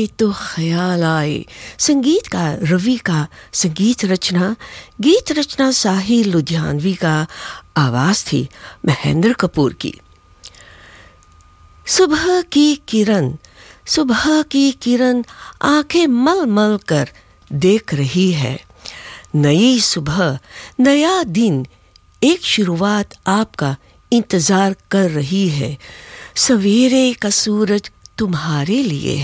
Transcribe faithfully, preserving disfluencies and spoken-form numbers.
तो ख्याल आए। संगीत का रवि का संगीत रचना, गीत रचना साहिल लुधियानवी का, आवाज़ थी महेंद्र कपूर की। सुबह की किरण, सुबह की किरण आंखें मल मल कर देख रही है। नई सुबह, नया दिन, एक शुरुआत आपका इंतज़ार कर रही है। सवेरे का सूरज तुम्हारे लिए